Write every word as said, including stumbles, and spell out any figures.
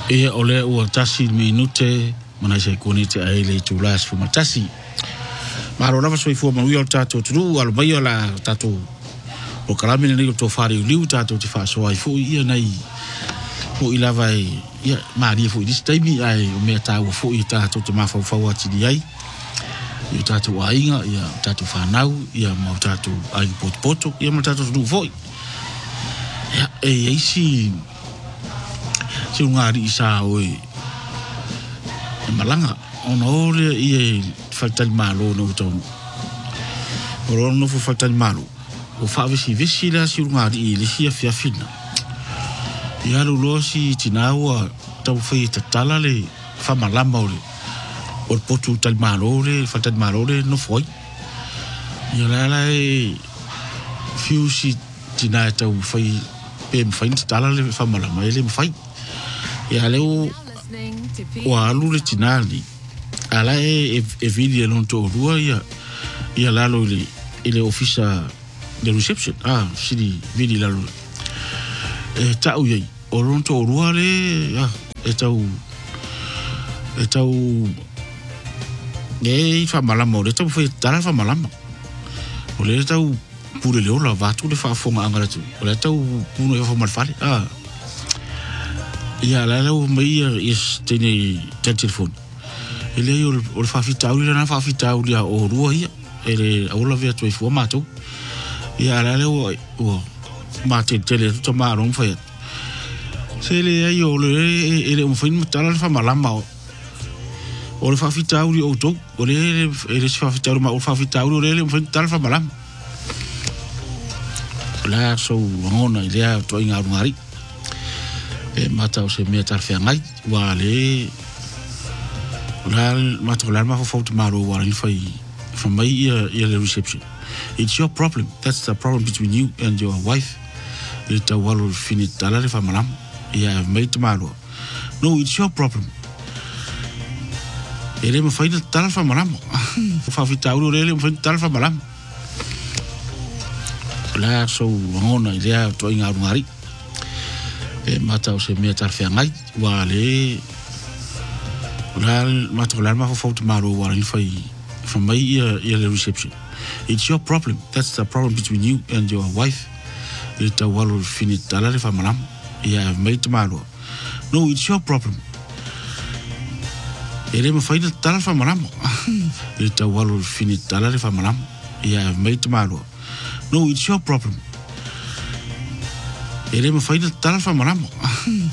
E ole ua tasi minute mana se koni te ai le tu las fu matasi. Ma ro lava soi fu ma wi tato tu al mai la tato o kalami ne to fari liu tato te fa so ai fu ia nei fu i lava ia ma ri fu dis taimi ai o me ta fu i tato te ma fa fa wa ti ai ia tato wa inga ia tato fa nau ia ma tato ai pot poto ia ma tato du foi ia e ai si si ngari sa oi malanga ona ole ia fatal malo no to oro no fu fatal malo o fa visi visi la si ngari le si afia fina ia lo lo si tinawa tau fai tatala le fa malamba ole o potu tal malo le fatal malo le no foi ia la la fiu si tina tau fai pe fai tatala le fa malamba le fai ia leo o alu le tinali ala e e vidi non to rua ia ia lalo le ile ofisa de reception ah si vidi lalo e tau ye o non to rua le ah e tau e tau e fa malama le tau foi tala fa malama o le tau pure le ola va tu le fa fonga angara tu o le tau puno e fa malfale ah ia la la mai is tene telefone ele o o fa fitau le na fa fitau dia o rua ia ele o la via tu fo mato ia la la o o mate tele to ma ron fa se le ai o le ele un fin tala fa malama o le fa fitau o to o le ele fa fitau ma o fa fitau o le un fin tala fa malama la so ngona ile to inga ngari e mata o se mea tarfea ngai wa le la mata o la ma fo maro wa ni fai from my ear ear reception. It's your problem. That's the problem between you and your wife. It's a wall finit tala le fa malam ia mate maro no it's your problem ele me fai tala fa malam fa fita o le me fai tala fa malam la so ngona ile to inga ngari e mata o se mea tarfea ngai wa le la mata o la ma fo maro wa ni fai from my ear ear reception. It's your problem. That's the problem between you and your wife. It's a wall finit tala le fa malam ia mate maro no it's your problem ele me fai tala fa malam it's a wall finit tala le fa malam ia mate maro no it's your problem ele me fai tala fa malam